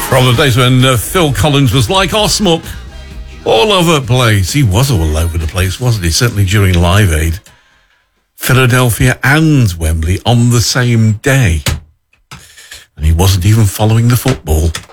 From the days when Phil Collins was like Osmook, all over the place. He was all over the place, wasn't he? Certainly during Live Aid. Philadelphia and Wembley on the same day. And he wasn't even following the football.